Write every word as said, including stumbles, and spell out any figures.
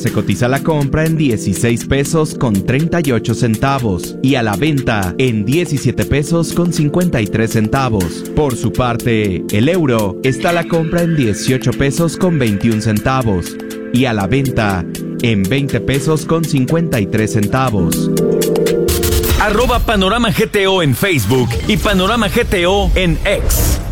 Se cotiza la compra en dieciséis pesos con treinta y ocho centavos y a la venta en diecisiete pesos con cincuenta y tres centavos. Por su parte, el euro está a la compra en dieciocho pesos con veintiún centavos y a la venta en veinte pesos con cincuenta y tres centavos. Arroba Panorama G T O en Facebook y Panorama G T O en X.